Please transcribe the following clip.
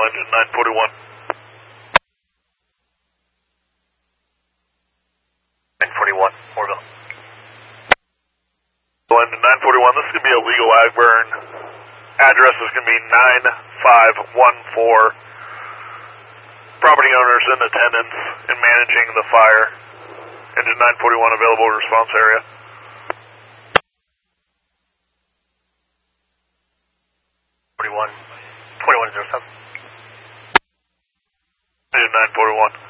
engine 941. 941, Orville. Engine 941, this is going to be a legal ag burn. Address is going to be 9514. Property owners in attendance and managing the fire. Engine 941 available response area. Twenty-one 07. Engine 941.